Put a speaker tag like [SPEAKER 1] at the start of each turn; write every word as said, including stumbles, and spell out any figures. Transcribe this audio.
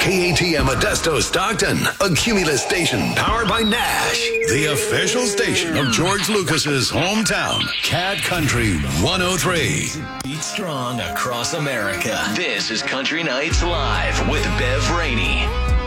[SPEAKER 1] K A T M Modesto Stockton, a Cumulus station powered by Nash, the official station of George Lucas's hometown, Cat Country one oh three.
[SPEAKER 2] Beat strong across America. This is Country Nights Live with Bev Rainey.